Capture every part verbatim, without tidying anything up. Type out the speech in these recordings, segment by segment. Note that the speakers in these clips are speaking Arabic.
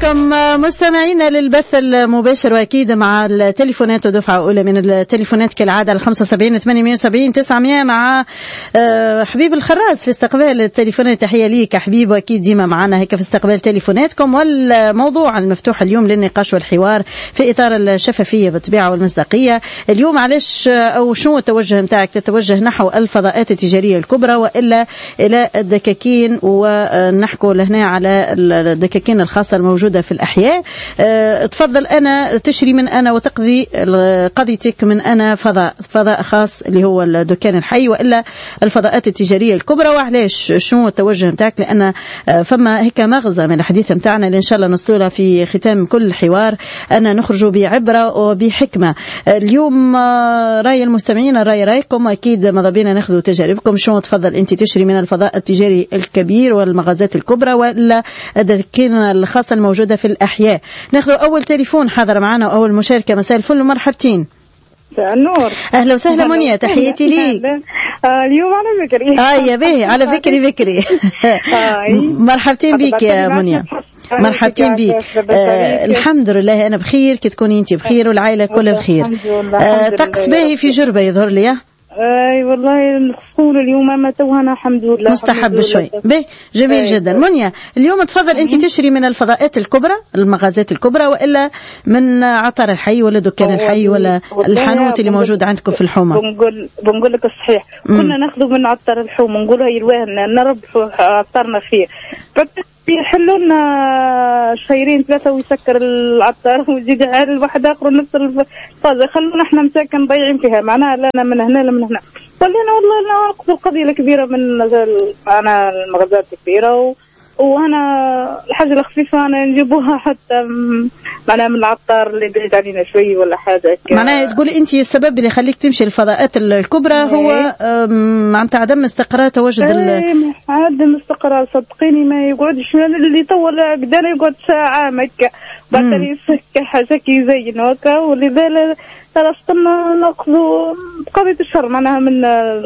بكم مستمعينا للبث المباشر، واكيد مع التليفونات ودفعه اولى من التليفونات كالعاده على خمسة وسبعين ثمانمائة وسبعين تسعمائة مع حبيب الخراس في استقبال التليفونات. تحيه ليك حبيب، واكيد ديما معنا هيك في استقبال تليفوناتكم. والموضوع المفتوح اليوم للنقاش والحوار في اطار الشفافيه بالطبيعه والمصداقيه. اليوم علاش او شنو التوجه نتاعك؟ تتوجه نحو الفضاءات التجاريه الكبرى والا الى الدكاكين؟ ونحكوا لهنا على الدكاكين الخاصه الموجوده في الاحياء. أه تفضل، انا تشري من انا وتقضي قضيتك من انا فضاء فضاء خاص اللي هو الدكان الحي والا الفضاءات التجاريه الكبرى، وعلاش؟ شنو التوجه نتاعك؟ لان فما هيك مغزى من الحديث نتاعنا اللي ان شاء الله نصلوها في ختام كل حوار، ان نخرجوا بعبره وبحكمه. اليوم راي المستمعين، راي رايكم، اكيد ماذا بينا ناخذوا تجاربكم. شنو تفضل انت تشري من الفضاء التجاري الكبير والمغازات الكبرى ولا الدكاكين الخاصه الموجوده في الاحياء؟ ناخذ اول تليفون حاضر معنا واول مشاركه. مساء الفل ومرحبتين. النور، اهلا وسهلا منيا، تحياتي ليك. آه اليوم على فكري. اه يا باهي، على فكري فكري. مرحبتين بك يا منيا، مرحبتين بك. آه الحمد لله انا بخير، كي تكوني انت بخير والعائله كلها بخير. آه طقس باهي في جربه يظهر لي. اي والله نقول اليوم ما توهنا الحمد لله مستحب شوي. به جميل جدا. منيا اليوم تفضل انت تشري من الفضاءات الكبرى المغازات الكبرى والا من عطر الحي ولا دكان الحي ولا الحانوت اللي موجود عندكم في الحومه؟ بنقول بنقول لك الصحيح. كنا ناخذ من عطر الحومه نقولوا هي الواهن نربحوا عطرنا فيه، يحلوا لنا شهرين ثلاثه ويسكر العطار ويزيد على الواحد اخر نفس الفاز، خلونا احنا مساكن ضايعين فيها، معناها لا من هنا لا من هنا. ولينا والله انا نقصد القضيه الكبيره من انا المغازات الكبيره و... وانا الحاجه الخفيفه انا نجيبوها حتى معناها من العطار اللي بعيد علينا شوي ولا حاجه. معناها تقولي انت السبب اللي يخليك تمشي الفضاءات الكبرى هو معناتها عدم استقرار تواجد ال عدم استقرار. صدقيني ما يقعدش اللي طول قدامي يقعد ساعه مكه بعد يسكر حاجه كي زين هكا، ولذلك ترى ناخذوا قضيه الشر معناها من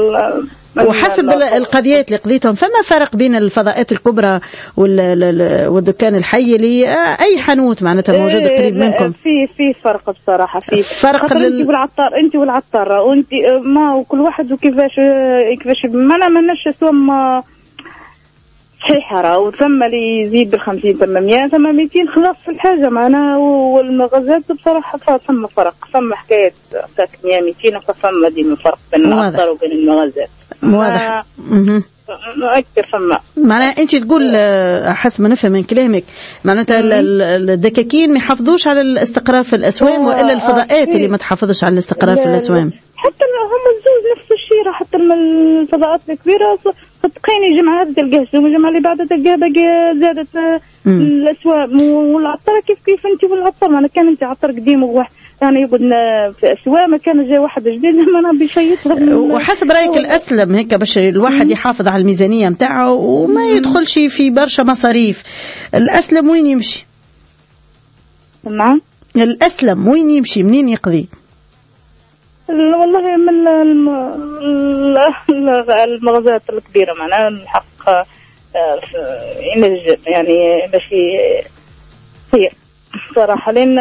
وحسب القضيات اللي قضيتهم. فما فرق بين الفضاءات الكبرى والدكان الحي اللي اي حانوت معناتها موجوده قريب منكم؟ في في فرق بصراحه، في فرق لل... انت والعطار انت والعطاره وانت ما وكل واحد وكيفاش كيفاش ما مالناش سوم صحيحه. راه وثم اللي يزيد بالخمسين ثم مية ثم ميتين خلاص في الحاجه معناها. والمغازات بصراحه ثم فرق، ثم حكايه تاك مية ميتين فثم ديما فرق بين العطار وبين المغازات. واضح. اها اكثر فما معناها انت تقول حسب ما نفهم من كلامك معناتها الدكاكين ما يحافظوش على الاستقرار في الاسوام والا الفضاءات اللي ما تحافظش على الاستقرار في الاسوام. حتى هم الزوج نفس الشيء، حتى الفضاءات الكبيره صدقيني جمعة تلقاه سوم جمعة اللي بعدها تلقاه باقي زادت الاسواق. والعطار كيف كيف انت والعطار انا كان انت عطار قديم وواحد يعني يقعد في اسواق ما كان جاي واحد جديد ما انا بيشيط. وحسب رايك الاسلم هيك باش الواحد يحافظ على الميزانيه نتاعه وما يدخلش في برشا مصاريف، الاسلم وين يمشي؟ نعم الاسلم وين يمشي؟ منين يقضي؟ والله من المغازات الكبيره معناها الحق يعني باش هي صراحه لان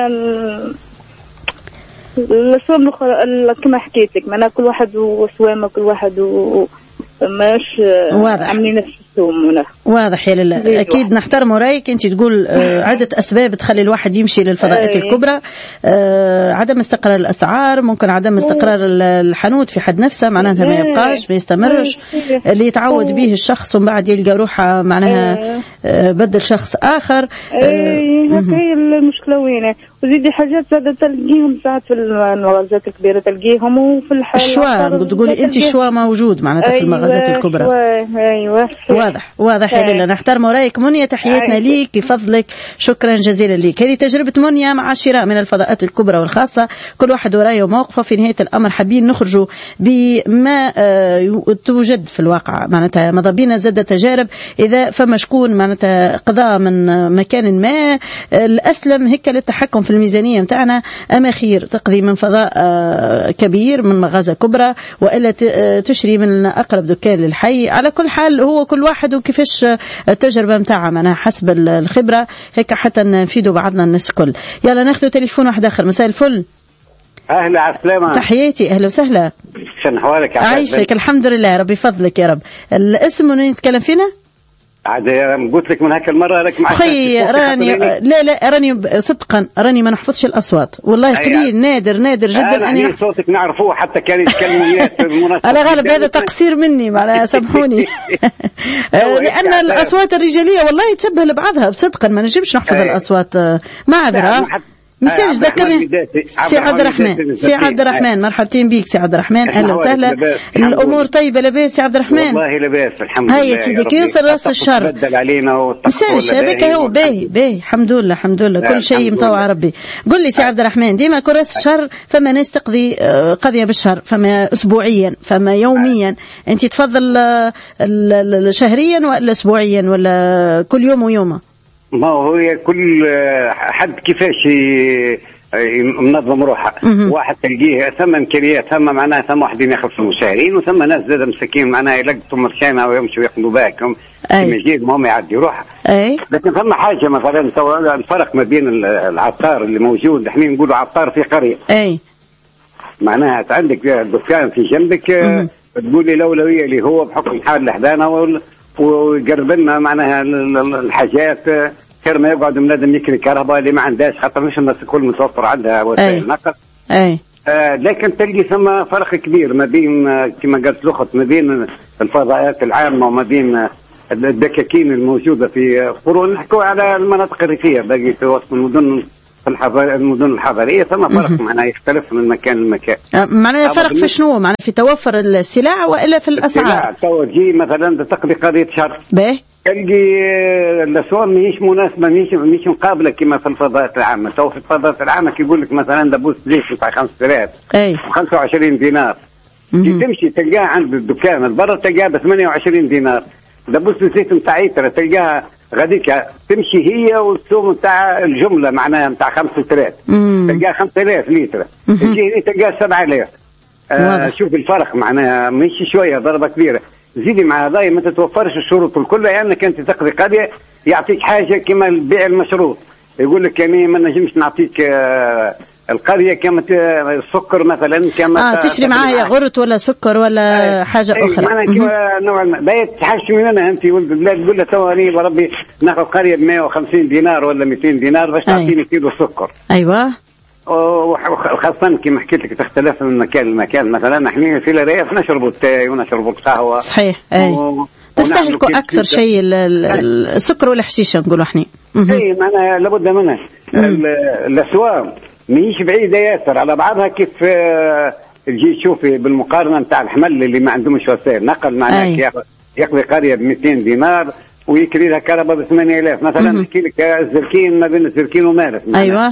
الاسوام كما حكيت لك معناها كل واحد واسوامه كل واحد وماش عاملين نفس السوم. واضح يا لاله، اكيد نحترم رايك. انت تقول عده اسباب تخلي الواحد يمشي للفضاءات الكبرى، عدم استقرار الاسعار، ممكن عدم استقرار الحانوت في حد نفسه معناها ما يبقاش ما يستمرش، اللي يتعود به الشخص ومن بعد يلقى روحه معناها بدل شخص اخر. اي هكا هي المشكله وين. وزيدي حاجات زاده تلقيهم ساعات في المغازات الكبيره تلقيهم وفي الحال الشوا تقولي انت الشوا موجود معناتها في المغازات الكبرى. ايوه واضح واضح يا ليلى، نحترم رايك. منيا تحياتنا ليك بفضلك، شكرا جزيلا ليك. هذه تجربه منيا مع الشراء من الفضاءات الكبرى والخاصه، كل واحد ورايه وموقفه. في نهايه الامر حابين نخرجوا بما توجد في الواقع معناتها ماذا بينا زاد تجارب. اذا فما شكون معناتها قضاء من مكان ما الأسلم هيك للتحكم في الميزانية متاعنا، أما خير تقضي من فضاء كبير من مغازة كبرى وإلا تشري من أقرب دكان للحي. على كل حال هو كل واحد وكيفاش التجربة متاعها معناها حسب الخبرة هيك حتى نفيدوا بعضنا الناس كل. يلا ناخذ تليفون واحد آخر. مساء الفل. أهلا عسلامة. تحياتي أهلا وسهلا. شن حوالك؟ عايشك الحمد لله ربي فضلك يا رب. الاسم من يتكلم فينا؟ عاد قلت لك من هاك المرة لك معك خي راني لا لا راني صدقا راني ما نحفظش الأصوات والله قليل نادر نادر جدا أني أنا صوتك نعرفوه حتى كان يتكلموا وياك بالمناسبة. على غالب هذا تقصير مني معناها سامحوني. لأن الأصوات الرجالية والله تشبه لبعضها بصدقا ما نجمش نحفظ الأصوات معذرة. مثال ذكرني سي عبد الرحمن. سي عبد الرحمن مرحبتين بيك سي عبد الرحمن أهلا وسهلا. الأمور طيبة لاباس سي عبد الرحمن؟ والله لاباس الحمد لله. هيا سيدي كي يوصل راس الشر بدل علينا مسالش هذاك هو باهي باهي الحمد لله الحمد لله كل شيء مطوع ربي. قل لي سي عبد الرحمن ديما كل راس الشهر فما ناس تقضي قضية بالشهر فما أسبوعيا فما يوميا. أنت تفضل شهريا ولا أسبوعيا ولا كل يوم ويومه؟ ما هو كل حد كيفاش منظم روحه. واحد تلقيه ثم امكانيات ثم معناها ثم واحدين يخلصوا المشاهير وثم ناس زاد مساكين معناها يلقطوا مرشانه ويمشوا ياخذوا باكم يجي المهم يعدي روحه. اي لكن ثم حاجه مثلا الفرق ما بين العطار اللي موجود احنا نقولوا عطار في قريه. اي معناها عندك دكان في جنبك تقول لي الاولويه اللي هو بحكم حال الحدانه ويقرب لنا معناها الحاجات خير ما يقعد بنادم يكري كهرباء اللي ما عندهاش خاطر مش الناس الكل متوفر عندها وسائل نقل. اي آه لكن تلقي ثم فرق كبير ما بين آه كما قالت الاخت ما بين الفضاءات العامه وما بين الدكاكين الموجوده في قرون. نحكوا على المناطق الريفيه باقي في وسط المدن المدن الحضريه ثم فرق معناها يختلف من مكان لمكان. معناها فرق في شنو؟ معناها في توفر السلع والا في الاسعار؟ توجي مثلا تقضي قضيه شهر باهي تلقي الاسواق ماهيش مناسبه ماهيش ماهيش مقابله كما في الفضاءات العامه. تو في الفضاءات العامه كيقول لك مثلا دبوس زيت بتاع خمسة آلاف اي خمسة وعشرين دينار كي تمشي تلقاه عند الدكان البر تلقاه ب ثمانية وعشرين دينار. دبوس الزيت نتاع عيتره تلقاها غاديك تمشي هي والسوم نتاع الجمله معناها نتاع خمسة آلاف تلقاها خمسة آلاف لتر تجي تلقاها سبعة آلاف. آه شوف الفرق معناها مش شويه ضربه كبيره. زيدي مع هذا ما تتوفرش الشروط الكل لانك يعني انت تقضي قضيه يعطيك حاجه كما البيع المشروط يقول لك يعني ما نجمش نعطيك آه القريه كما السكر مثلا كما اه تشري معاها غرت ولا سكر ولا آه حاجه أي اخرى. معناها كما نوع ما بايت تحشي منها انت ولد البلاد تقول له تو انا بربي ناخذ قريه ب مئة وخمسين دينار ولا مئتين دينار باش تعطيني كيلو سكر. ايوه وخاصة كما حكيت لك تختلف من مكان لمكان. مثلا احنا في الريف نشربوا التاي ونشربوا القهوة صحيح. اي و... تستهلكوا أكثر شيء السكر والحشيشة نقولوا احنا. اي معناها لابد منها. الأسواق ماهيش بعيدة ياسر على بعضها كيف تجي تشوفي بالمقارنة نتاع الحمل اللي ما عندهمش وسائل نقل معناها يقضي قرية ب مئتين دينار ويكري لها كهرباء ب ثمانية آلاف مثلا. نحكي لك الزركين ما بين الزركين ومارس. أيوة.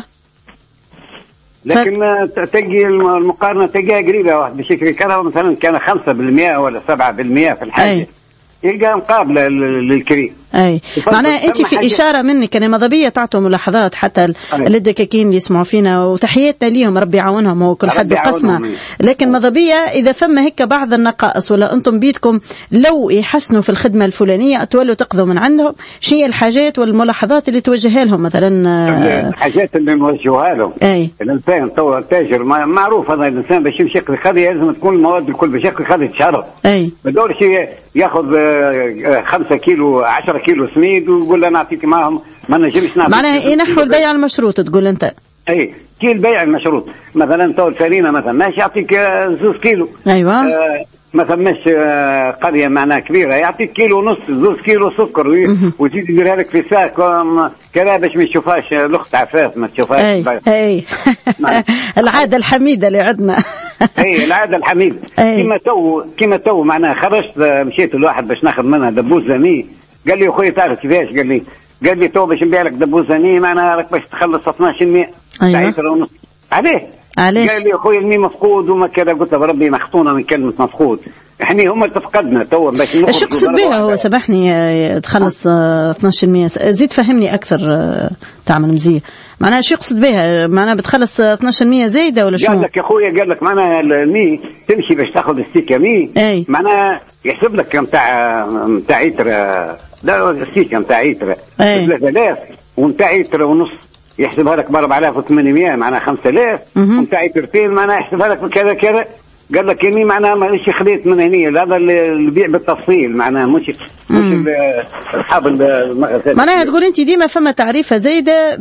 لكن ف... تلقي المقارنة تلقاها قريبة. واحد بشكل كهرباء مثلا كان خمسة بالمئة ولا سبعة بالمئة في الحاجة يلقى مقابلة للكريم. اي معناها انت في اشاره منك انا ماذا تعطوا ملاحظات حتى للدكاكين اللي يسمعوا فينا وتحياتنا ليهم ربي يعاونهم وكل حد بقسمه. لكن ماذا بيا اذا فما هيك بعض النقائص ولا انتم بيدكم لو يحسنوا في الخدمه الفلانيه تولوا تقضوا من عندهم شيء الحاجات والملاحظات اللي توجهها لهم مثلا؟ الحاجات اللي نوجهها لهم اي الانسان تو تاجر معروف هذا الانسان باش يمشي يقضي قضيه لازم تكون المواد الكل باش يقضي قضيه شهر. اي ما دورش ياخذ خمسة كيلو عشرة كيلو سميد ويقول له نعطيك معهم ما نجمش نعطيك. معناها ينحوا البيع المشروط تقول انت؟ اي كي البيع المشروط مثلا تو الفرينه مثلا ماشي يعطيك زوز كيلو. ايوه آه ما ثماش قريه معناها كبيره يعطيك كيلو ونص زوز كيلو سكر وتزيد يديرها لك في ساك كذا باش ما يشوفهاش الاخت عفاف ما تشوفهاش. اي اي العاده الحميده اللي عندنا. اي العاده الحميده كما تو كما تو معناها خرجت مشيت الواحد باش ناخذ منها دبوس زني قال لي اخويا تعرف كيفاش قال لي قال لي تو باش نبيع لك دبوس زني معناها راك باش تخلص اثناش بالمئة. ايوه ونص عليه علاش؟ قال لي اخويا المي مفقود وما كذا. قلت له بربي مخطونه من كلمه مفقود احنا هم تفقدنا تو باش ايش يقصد بها هو؟ سامحني تخلص اثناش بالمئة، زيد فهمني اكثر تعمل مزيه معناها ايش يقصد بها؟ معناها بتخلص اثناش بالمئة زايده ولا شنو؟ قال لك يا خويا قال لك معناها المي تمشي باش تاخذ السيكه مي معناها يحسب لك نتاع نتاع عتره، لا السيكه نتاع عتره ثلاثة آلاف ونتاع عتره ونص يحسبها لك ب أربعة آلاف وثمانمئة معناها خمسة آلاف، ونتاع عترتين معناها يحسبها لك بكذا كذا. قال لك يعني معناها ماشي خليت من هنا، هذا البيع بالتفصيل معناها مش مش اصحاب المغازات. معناها تقول انت ديما فما تعريفه زايده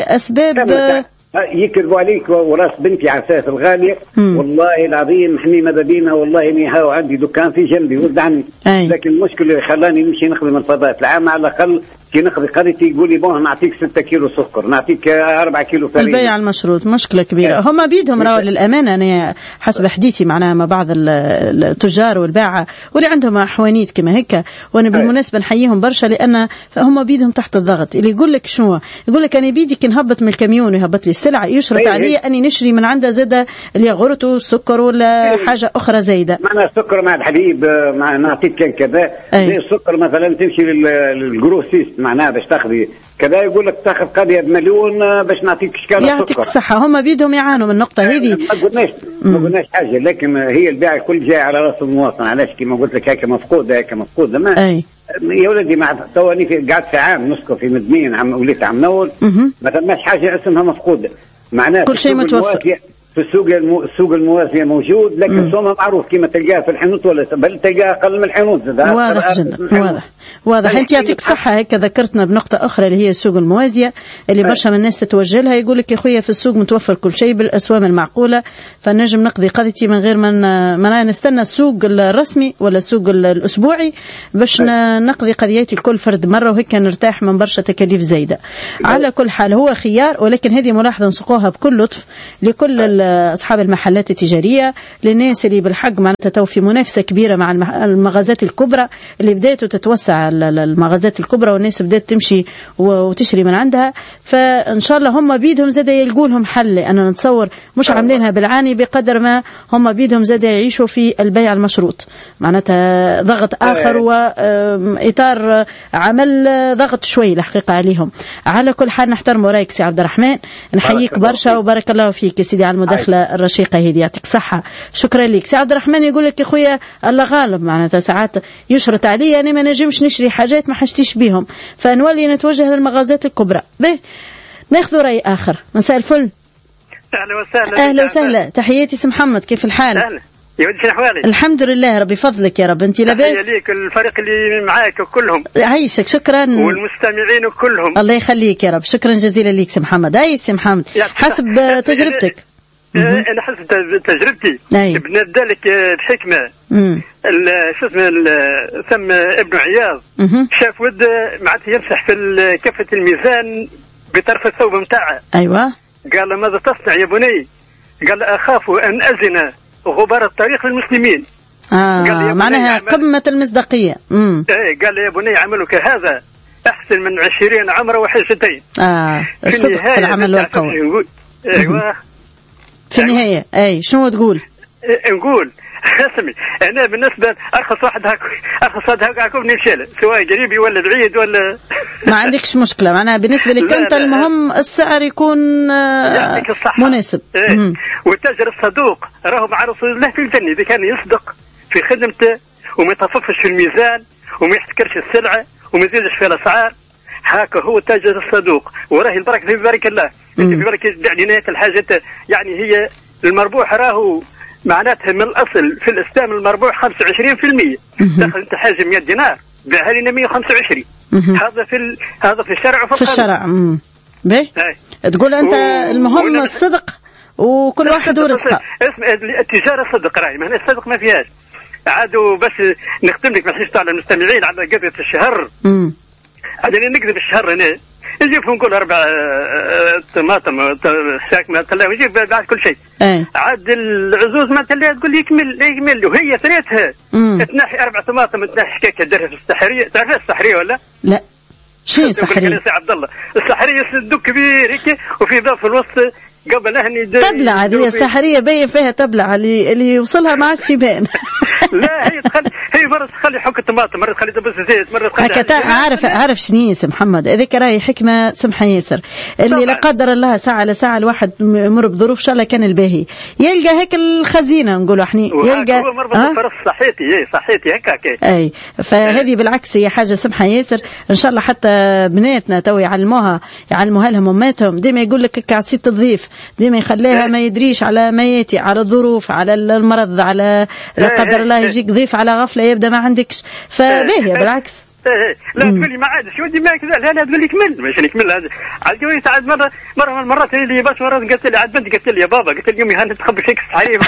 باسباب يكذبوا عليك. وراس بنتي عساس الغاليه والله العظيم حني ماذا بينا والله اني هاو عندي دكان في جنبي ولد عمي، لكن المشكله اللي خلاني نمشي نخدم الفضاءات العامه على الاقل كي نقضي قريتي يقول لي بون نعطيك ستة كيلو سكر، نعطيك أربعة كيلو فريق. البيع المشروط مشكله كبيره. هم بيدهم راهو للامانه انا حسب حديثي معناها مع بعض التجار والباعه واللي عندهم حوانيت كما هيك، وانا بالمناسبه نحييهم برشا لان هم بيدهم تحت الضغط. اللي يقول لك شنو يقول لك انا بيدي كي نهبط من الكاميون ويهبط لي السلعه يشرط علي اني نشري من عنده زاده الياغورت والسكر ولا حاجه اخرى زايده. معناها السكر مع الحليب مع نعطيك كان كذا زي السكر مثلا تمشي للجروسيست معناها باش تاخذي كذا يقول لك تاخذ قضيه بمليون باش نعطيك شكال السكر. يعطيك الصحه. هم بيدهم يعانوا من النقطه هذه. ما قلناش ما قلناش حاجه، لكن هي البيع الكل جاي على راس المواطن. علاش كيما قلت لك هكا مفقوده هكا مفقوده ما أي. يا ولدي مع تواني قعدت في عام نسكن في مدنين عم وليت عم نول ما ثماش حاجه اسمها مفقوده معناها كل شيء متوفر في السوق المو... السوق الموازيه موجود، لكن سوما معروف كيما تلقاه في الحانوت ولا بل تلقاه اقل من الحانوت. واضح جدا واضح واضح. انت يعطيك صحه. هيك ذكرتنا بنقطه اخرى اللي هي السوق الموازيه اللي برشا من الناس تتوجه لها. يقول لك يا خويا في السوق متوفر كل شيء بالاسواق المعقوله، فنجم نقضي قضيتي من غير ما ما نستنى السوق الرسمي ولا السوق الاسبوعي باش نقضي قضياتي الكل فرد مره، وهيك نرتاح من برشا تكاليف زايده. على كل حال هو خيار، ولكن هذه ملاحظه نسقوها بكل لطف لكل اصحاب المحلات التجاريه، للناس اللي بالحق معناتها تو في منافسه كبيره مع المغازات الكبرى اللي بدات تتوسع المغازات الكبرى والناس بدات تمشي وتشري من عندها. فان شاء الله هم بيدهم زاد يلقوا لهم حل. انا نتصور مش عاملينها بالعاني بقدر ما هم بيدهم زاد يعيشوا في البيع المشروط معناتها ضغط اخر واطار عمل ضغط شوي الحقيقه عليهم. على كل حال نحترم رايك سي عبد الرحمن، نحييك برشا وبارك الله فيك يا سيدي على المداخله الرشيقه هذه. يعطيك صحه. شكرا لك سي عبد الرحمن. يقول لك يا خويا الله غالب معناتها ساعات يشرط علي انا ما نجمش نشري حاجات ما حشتيش بيهم فنولي نتوجه للمغازات الكبرى. به ناخذ راي اخر. مساء الفل. اهلا وسهلا. اهلا وسهلا. تحياتي سي محمد، كيف الحال؟ اهلا يا ولدي شنو احوالك؟ الحمد لله ربي فضلك يا رب. انت لاباس؟ تحية ليك الفريق اللي معاك كلهم. عايشك. شكرا. والمستمعين كلهم. الله يخليك يا رب. شكرا جزيلا ليك سي محمد. اي سي محمد حسب تجربتك. انا حسب تجربتي بنبدا لك بحكمه. شو اسمه ثم ابن عياض شاف ود معناتها يمسح في كفه الميزان بطرف الثوب نتاعه. ايوه. قال له ماذا تصنع يا بني؟ قال له اخاف ان ازن غبار الطريق للمسلمين. اه معناها قمه المصداقيه. امم ايه قال له يا بني عملك هذا احسن من عشرين عمره وحجتين. اه الصدق في, في العمل والقول. ايوه في النهايه اي شنو تقول؟ نقول اسمي انا بالنسبه ارخص واحد هاك ارخص واحد هاك عكوب نمشي سواء قريبي ولا بعيد ولا ما عندكش مشكله معناها بالنسبه لك انت المهم السعر يكون مناسب. إيه. والتاجر الصدوق راهو مع رسول الله في الجنه اذا كان يصدق في خدمته وما يتصفش في الميزان وما يحتكرش السلعه وما يزيدش في الاسعار. هاكا هو التاجر الصدوق وراه البركه في بارك الله. انت في بركه الاعلانات الحاجات يعني هي المربوح راهو معناتها من الاصل في الاسلام المربوح خمسة وعشرين بالمئة. تاخذ انت حاجه مئة دينار بيعها لنا مئة وخمسة وعشرين. هذا في ال... هذا في الشرع وفي في الشرع. باهي تقول انت و... المهم الصدق وكل واحد ورزقه. اسم التجاره صدق راهي ما الصدق ما فيهاش. عادوا بس نختم لك ما على المستمعين على قضيه الشهر. امم عادي نكذب الشهر هنا نجيب نقول اربع طماطم ساك ما تلا ونجيب بعد كل شيء. أي. عاد العزوز ما تلا تقول لي يكمل يكمل وهي ثريتها تنحي اربع طماطم تنحي حكايه درها في السحريه. تعرف السحريه ولا؟ لا شنو السحريه؟ يا عبد الله السحريه صندوق كبير هيك وفي ضاف في الوسط قبل هني تبلع هذه السحريه باين فيها تبلع اللي اللي يوصلها ما عادش يبان. لا هي تخلي هي مرة تخلي حك الطماطم، مرة تخلي دبس زيت، مرة تخلي هكا. عارف عارف شنو سي محمد، هذيك راهي حكمه سمحه ياسر، اللي لا قدر الله ساعه لساعه الواحد يمر بظروف شاء الله كان الباهي يلقى هيك الخزينه نقولوا احنا، يلقى هو مربط الفرس صحيتي اي صحيتي هكاك. اي فهذه بالعكس هي حاجه سمحه ياسر، ان شاء الله حتى بناتنا تو يعلموها يعلموها لهم اماتهم، ديما يقول لك عصيت الضيف، ديما يخليها ما يدريش على ما ياتي، على الظروف، على المرض، على لا قدر الله يجيك ضيف على غفله يبدا ما عندكش، فباهيه بالعكس. ايه لا تقول لي ما عادش ودي ما كذا، لا لا تقول لي كمل ماشي نكمل هذا عاد جوي عاد مره مره من المرات اللي باش مرات قالت لي عاد بنتي قالت لي يا بابا قلت لي يومي هاني تخبي فيك السحريه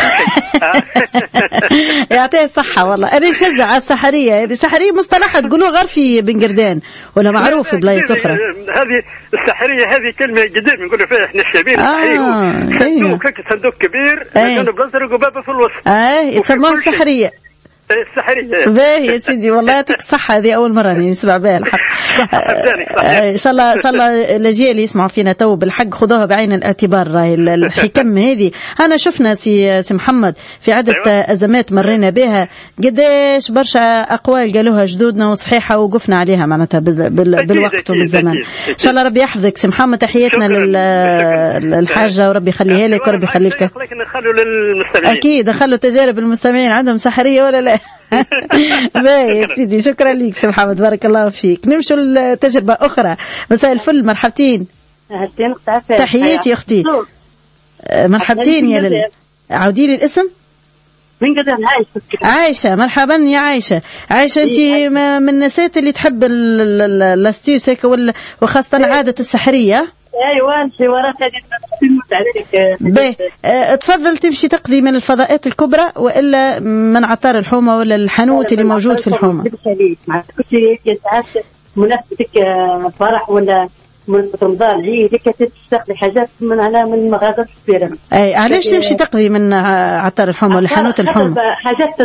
يعطيه الصحه والله. انا نشجع على السحريه، هذه السحريه مصطلح تقولوه غير في بنقردان ولا معروف بلايص اخرى. هذه السحريه هذه كلمه قديم نقولوا فيها احنا الشابين السحريه، صندوق هيك صندوق كبير جنب الازرق وبابه في الوسط اه يسموه السحريه. السحرية باهي يا سيدي والله يعطيك الصحة، هذه أول مرة نسمع بها الحق. إن شاء الله إن شاء الله الأجيال اللي يسمعوا فينا تو بالحق خذوها بعين الاعتبار، راهي الحكم هذه. أنا شفنا سي سي محمد في عدة أزمات مرينا بها قديش برشا أقوال قالوها جدودنا وصحيحة وقفنا عليها معناتها بالوقت وبالزمان. إن شاء الله ربي يحفظك سي محمد، تحياتنا للحاجة وربي يخليها لك وربي يخليك. أكيد خلوا تجارب المستمعين عندهم سحرية ولا لا؟ باهي يا سيدي، شكرا لك سي محمد بارك الله فيك. نمشوا لتجربة أخرى. مساء الفل، مرحبتين. تحياتي أختي. مرحبتين يا لل عودي لي الاسم. من قدام عايشة. عايشة، مرحبا يا عايشة. عايشة أنت من النسات اللي تحب الاستيوس وخاصة عادة السحرية. ايوه انت وراك هذه تموت عليك. باهي أه تفضل تمشي تقضي من الفضاءات الكبرى والا من عطار الحومه ولا الحانوت اللي موجود في الحومه؟ مع كل ساعات مناسبتك فرح ولا مناسبة رمضان عيد هيك تستقضي حاجات من على من مغازات كبيره. اي علاش تمشي تقضي من عطار الحومه ولا حانوت الحومه؟ حاجات